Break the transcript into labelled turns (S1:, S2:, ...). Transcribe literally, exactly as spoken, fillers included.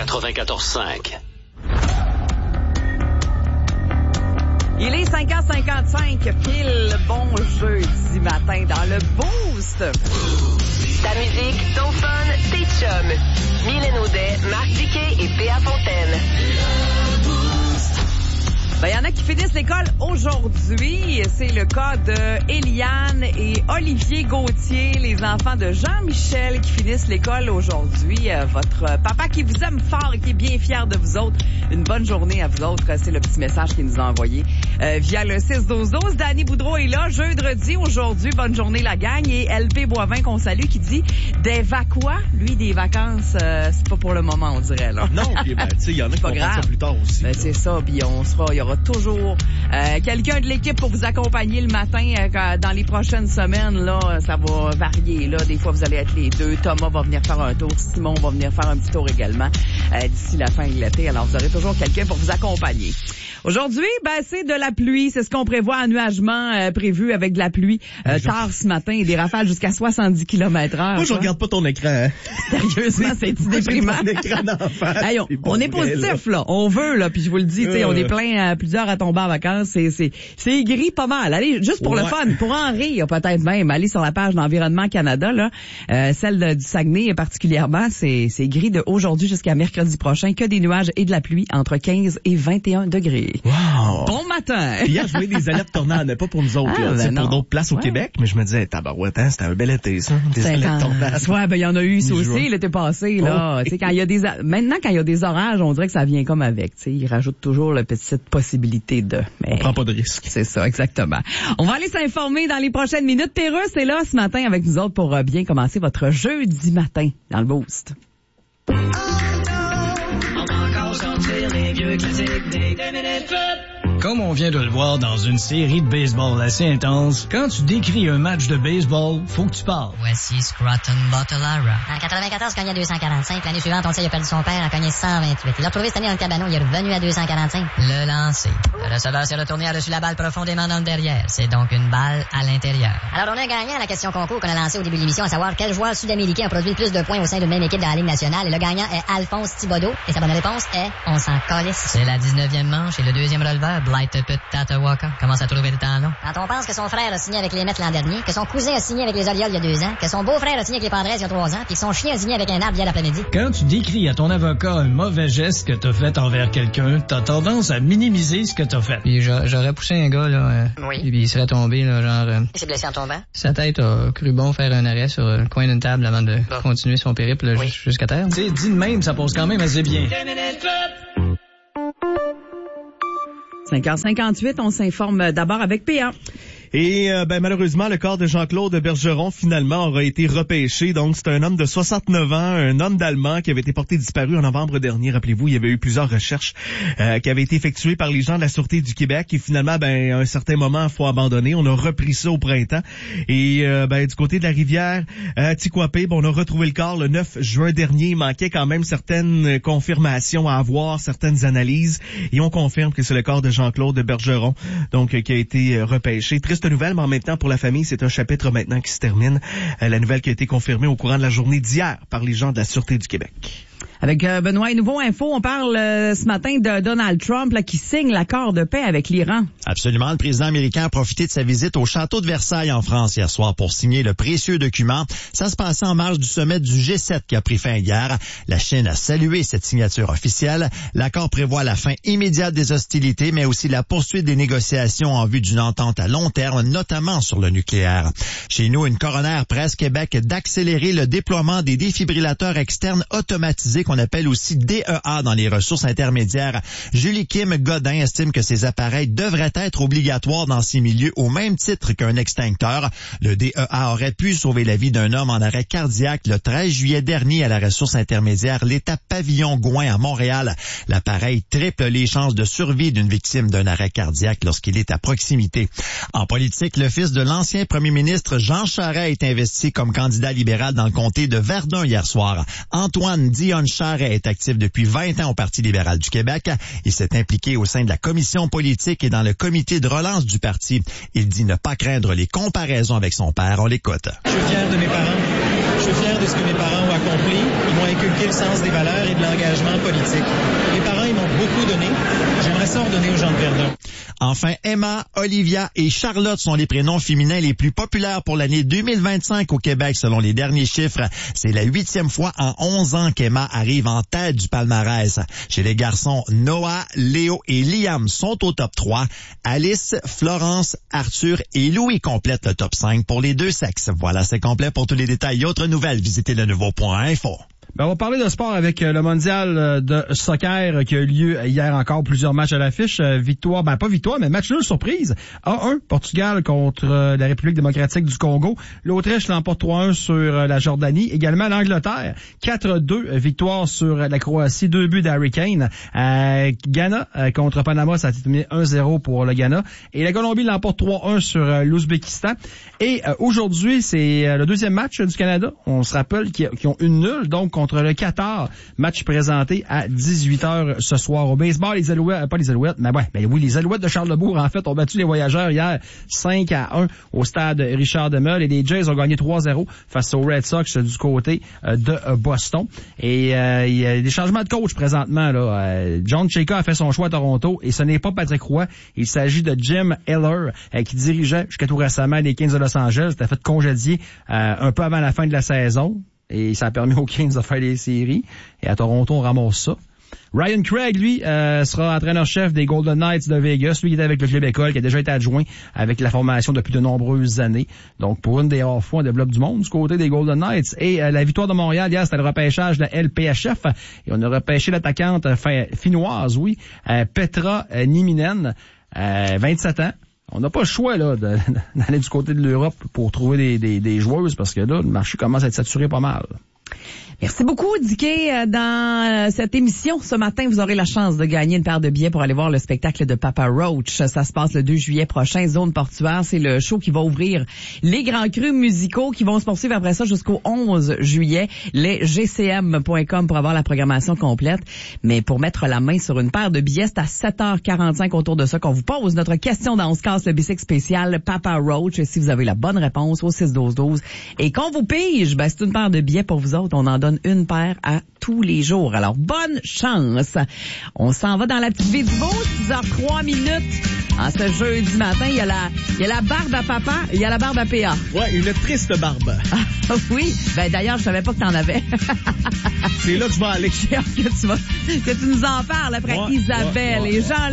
S1: quatre-vingt-quatorze cinq.
S2: Il est cinq heures cinquante-cinq, pile bon jeudi matin dans le Boost.
S3: Ta musique, ton fun, tes chums. Mylène Audet, Marc Diquet et Péa Fontaine.
S2: Ben, il y en a qui finissent l'école aujourd'hui. C'est le cas de Eliane et Olivier Gauthier, les enfants de Jean-Michel qui finissent l'école aujourd'hui. Euh, votre papa qui vous aime fort et qui est bien fier de vous autres. Une bonne journée à vous autres. C'est le petit message qu'il nous a envoyé euh, via le six douze douze. Danny Boudreau est là jeudi aujourd'hui. Bonne journée la gang. Et L P Boivin qu'on salue qui dit des vacances. Lui, des vacances, euh, c'est pas pour le moment, on dirait. Là.
S4: Non, puis ben, tu sais, il y en a qui vont faire ça plus tard aussi.
S2: Ben, c'est ça, puis on sera, il y aura toujours euh, quelqu'un de l'équipe pour vous accompagner le matin euh, dans les prochaines semaines. Là, ça va varier. Là, des fois, vous allez être les deux. Thomas va venir faire un tour. Simon va venir faire un petit tour également euh, d'ici la fin de l'été. Alors, vous aurez toujours quelqu'un pour vous accompagner. Aujourd'hui, ben c'est de la pluie. C'est ce qu'on prévoit, un nuagement euh, prévu avec de la pluie euh, tard ce matin et des rafales jusqu'à soixante-dix kilomètres heure.
S4: Moi, je regarde pas ton écran. Hein?
S2: Sérieusement, c'est déprimant.
S4: Mon écran d'en face.
S2: Hey, on, on est positif, là. là. On veut, là. Puis je vous le dis, tu sais, on est plein, euh, plusieurs à tomber en vacances. C'est, c'est, c'est gris pas mal. Allez, juste pour ouais. le fun, pour en rire peut-être même, allez sur la page d'Environnement Canada, là. Euh, celle de, du Saguenay particulièrement, c'est, c'est gris de aujourd'hui jusqu'à mercredi prochain. Que des nuages et de la pluie entre quinze et vingt et un degrés.
S4: Wow.
S2: Bon matin!
S4: Hier, je voyais des alertes tornades, pas pour nous autres, ah, là, ben pour d'autres places au ouais. Québec, mais je me disais, tabarouette, hein, c'était un bel été, ça, des alertes tornades.
S2: Ouais, ben, il y en a eu, ça aussi, l'été passé, là. Oh. Tu sais, quand il y a des, maintenant, quand il y a des orages, on dirait que ça vient comme avec, tu sais, ils rajoutent toujours la petite possibilité de, mais.
S4: On prend pas de risque.
S2: C'est ça, exactement. On va aller s'informer dans les prochaines minutes. Pérusse est là ce matin avec nous autres pour bien commencer votre jeudi matin dans le Boost. Oh no, on va encore sortir les vieux classiques des deux minutes foot.
S5: Comme on vient de le voir dans une série de baseball assez intense, quand tu décris un match de baseball, faut que tu parles.
S6: Voici Scranton Bottalara.
S7: En quatre-vingt-quatorze, il cognait deux cent quarante-cinq. L'année suivante, on sait, il a perdu son père, en cogné cent vingt-huit. Il l'a retrouvé cette année dans le cabanon, il est revenu à deux cent quarante-cinq.
S6: Le lancer. Le receveur s'est retourné, a reçu la balle profondément dans le derrière. C'est donc une balle à l'intérieur.
S7: Alors, on a un gagnant à la question concours qu'on a lancée au début de l'émission, à savoir quel joueur sud-américain a produit le plus de points au sein d'une même équipe dans la Ligue nationale. Et le gagnant est Alphonse Thibodeau. Et sa bonne réponse est on s'en calisse.
S6: C'est la dix-neuvième manche et le deuxième releveur, Blight Tatawaka, commence à trouver le temps long.
S7: Quand on pense que son frère a signé avec les Mets l'an dernier, que son cousin a signé avec les Orioles il y a deux ans, que son beau-frère a signé avec les Padres il y a trois ans, puis que son chien a signé avec un arbre hier l'après-midi.
S5: Quand tu décris à ton avocat un mauvais geste que t'as fait envers quelqu'un, t'as tendance à minimiser ce que t'as fait.
S6: Puis j'aurais poussé un gars, là, euh,
S7: oui.
S6: Et puis il serait tombé, là, genre... Euh,
S7: il s'est blessé en tombant?
S6: Sa tête a cru bon faire un arrêt sur le coin d'une table avant de bon. continuer son périple là, oui. jusqu'à terre.
S5: Tu sais, dit de même, ça pose quand même assez bien.
S2: cinq heures cinquante-huit, on s'informe d'abord avec P A.
S4: Et euh, ben malheureusement, le corps de Jean-Claude Bergeron finalement aura été repêché. Donc c'est un homme de soixante-neuf ans, un homme d'Allemand qui avait été porté disparu en novembre dernier. Rappelez-vous, il y avait eu plusieurs recherches euh, qui avaient été effectuées par les gens de la Sûreté du Québec. Et finalement, ben à un certain moment, il faut abandonner. On a repris ça au printemps. Et euh, ben du côté de la rivière euh, Tiquapé, ben, on a retrouvé le corps le neuf juin dernier. Il manquait quand même certaines confirmations à avoir, certaines analyses. Et on confirme que c'est le corps de Jean-Claude Bergeron, donc euh, qui a été euh, repêché. Triste nouvelle, mais en même temps, pour la famille, c'est un chapitre maintenant qui se termine. Euh, la nouvelle qui a été confirmée au courant de la journée d'hier par les gens de la Sûreté du Québec.
S2: Avec euh, Benoît et Nouveau Info, on parle euh, ce matin de Donald Trump là, qui signe l'accord de paix avec l'Iran.
S8: Absolument. Le président américain a profité de sa visite au château de Versailles en France hier soir pour signer le précieux document. Ça se passait en marge du sommet du G sept qui a pris fin hier. La Chine a salué cette signature officielle. L'accord prévoit la fin immédiate des hostilités, mais aussi la poursuite des négociations en vue d'une entente à long terme, notamment sur le nucléaire. Chez nous, une coroner presse Québec d'accélérer le déploiement des défibrillateurs externes automatisés qu'on appelle aussi D E A dans les ressources intermédiaires. Julie Kim Godin estime que ces appareils devraient être obligatoires dans ces milieux au même titre qu'un extincteur. Le D E A aurait pu sauver la vie d'un homme en arrêt cardiaque le treize juillet dernier à la ressource intermédiaire l'État Pavillon-Gouin à Montréal. L'appareil triple les chances de survie d'une victime d'un arrêt cardiaque lorsqu'il est à proximité. En politique, le fils de l'ancien premier ministre Jean Charest est investi comme candidat libéral dans le comté de Verdun hier soir. Antoine Dion Charest est actif depuis vingt ans au Parti libéral du Québec. Il s'est impliqué au sein de la commission politique et dans le comité de relance du parti. Il dit ne pas craindre les comparaisons avec son père. On l'écoute.
S9: Je suis fier de mes parents. Je
S1: suis fier de ce que mes parents ont accompli. Ils m'ont inculqué le sens des valeurs et de l'engagement politique. Mes parents, ils m'ont beaucoup donné. J'aimerais ça redonner aux gens de Verdun.
S8: Enfin, Emma, Olivia et Charlotte sont les prénoms féminins les plus populaires pour l'année deux mille vingt-cinq au Québec, selon les derniers chiffres. C'est la huitième fois en onze ans qu'Emma arrive en tête du palmarès. Chez les garçons, Noah, Léo et Liam sont au top trois. Alice, Florence, Arthur et Louis complètent le top cinq pour les deux sexes. Voilà, c'est complet. Pour tous les détails et autres nouvelles, visitez le nouveau point info.
S9: Ben, on va parler de sport avec le mondial de soccer qui a eu lieu hier encore, plusieurs matchs à l'affiche. Victoire, ben pas victoire, mais match nul surprise. un un, Portugal contre la République démocratique du Congo. L'Autriche l'emporte trois un sur la Jordanie. Également l'Angleterre, quatre deux, victoire sur la Croatie, deux buts d'Harry Kane. Euh, Ghana euh, contre Panama, ça a terminé un zéro pour le Ghana. Et la Colombie l'emporte trois un sur euh, l'Ouzbékistan. Et euh, aujourd'hui, c'est euh, le deuxième match du Canada. On se rappelle qu'ils, qu'ils ont une nulle, donc contre le Qatar. Match présenté à dix-huit heures ce soir. Au baseball, les Alouettes, pas les Alouettes, mais ouais, ben oui, les Alouettes de Charlebourg, en fait, ont battu les Voyageurs hier cinq à un au stade Richard Demel, et les Jays ont gagné trois zéro face aux Red Sox du côté de Boston. Et euh, il y a des changements de coach présentement, là. Euh, John Chayka a fait son choix à Toronto, et ce n'est pas Patrick Roy. Il s'agit de Jim Heller, euh, qui dirigeait jusqu'à tout récemment les Kings de Los Angeles. Il a fait congédier euh, un peu avant la fin de la saison. Et ça a permis aux Kings de faire des séries. Et à Toronto, on ramasse ça. Ryan Craig, lui, euh, sera entraîneur-chef des Golden Knights de Vegas. Lui, qui était avec le club école, qui a déjà été adjoint avec la formation depuis de nombreuses années. Donc, pour une des rares fois, on développe du monde du côté des Golden Knights. Et euh, la victoire de Montréal, hier, c'était le repêchage de la L P H F. Et on a repêché l'attaquante euh, finnoise, oui, euh, Petra euh, Nieminen, euh, vingt-sept ans. On n'a pas le choix là de, d'aller du côté de l'Europe pour trouver des, des, des joueuses, parce que là, le marché commence à être saturé pas mal.
S2: Merci beaucoup, Dicky. Dans cette émission, ce matin, vous aurez la chance de gagner une paire de billets pour aller voir le spectacle de Papa Roach. Ça se passe le deux juillet prochain, Zone Portuaire. C'est le show qui va ouvrir les grands crus musicaux qui vont se poursuivre après ça jusqu'au onze juillet. Les g c m point com pour avoir la programmation complète. Mais pour mettre la main sur une paire de billets, c'est à sept heures quarante-cinq autour de ça qu'on vous pose notre question dans On se casse le bicycle spécial Papa Roach. Et si vous avez la bonne réponse au six douze douze et qu'on vous pige, ben c'est une paire de billets pour vous autres. On en donne une paire à tous les jours. Alors, bonne chance. On s'en va dans la petite vie du beau, six heures trois minutes. En ce jeudi matin, il y a la, il y a la barbe à papa, il y a la barbe à P A.
S4: Ouais, une triste barbe.
S2: Ah, oui. Ben, d'ailleurs, je savais pas que t'en avais.
S4: C'est là que je vais aller.
S2: J'ai hâte que tu vas, que tu nous en parles après ouais, Isabelle. Ouais, ouais, et Jean